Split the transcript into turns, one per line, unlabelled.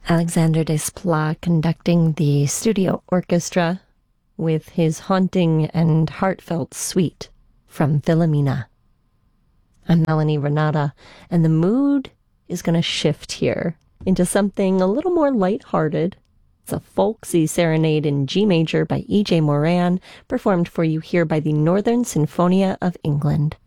Alexander Desplat conducting the studio orchestra with his haunting and heartfelt suite from Philomena. I'm Melanie Renata, and the mood is going to shift here into something a little more lighthearted. It's a folksy serenade in G major by E.J. Moran, performed for you here by the Northern Sinfonia of England.